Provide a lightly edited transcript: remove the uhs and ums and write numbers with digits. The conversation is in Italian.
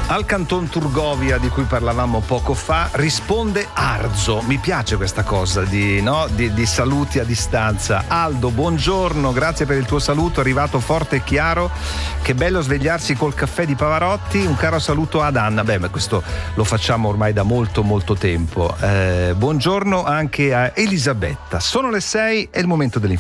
Al Canton Turgovia di cui parlavamo poco fa risponde Arzo. Mi piace questa cosa di saluti a distanza. Aldo, buongiorno, grazie per il tuo saluto, arrivato forte e chiaro. Che bello svegliarsi col caffè di Pavarotti. Un caro saluto ad Anna. Ma questo lo facciamo ormai da molto molto tempo. Buongiorno anche a Elisabetta. Sono le 6, è il momento dell'informazione.